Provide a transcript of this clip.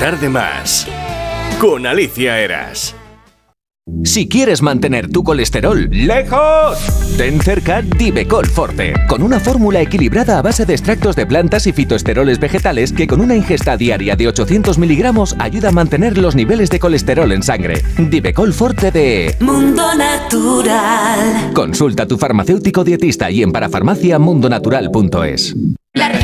tarde más. Con Alicia Eras. Si quieres mantener tu colesterol lejos, ten cerca Divecol Forte, con una fórmula equilibrada a base de extractos de plantas y fitoesteroles vegetales que con una ingesta diaria de 800 miligramos ayuda a mantener los niveles de colesterol en sangre. Divecol Forte de Mundo Natural. Consulta a tu farmacéutico dietista y en parafarmacia mundonatural.es.